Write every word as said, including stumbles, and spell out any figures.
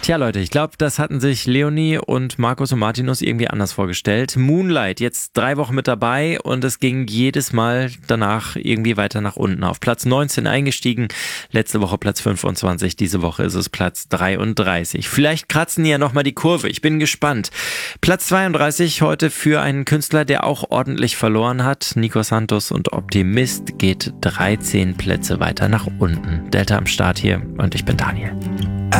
Tja Leute, ich glaube, das hatten sich Leonie und Markus und Martinus irgendwie anders vorgestellt. Moonlight, jetzt drei Wochen mit dabei und es ging jedes Mal danach irgendwie weiter nach unten. Auf Platz neunzehn eingestiegen, letzte Woche Platz fünfundzwanzig, diese Woche ist es Platz dreiunddreißig. Vielleicht kratzen die ja nochmal die Kurve, ich bin gespannt. Platz zweiunddreißig heute für einen Künstler, der auch ordentlich verloren hat. Nico Santos und Optimist geht dreizehn Plätze weiter nach unten. Delta am Start hier und ich bin Daniel.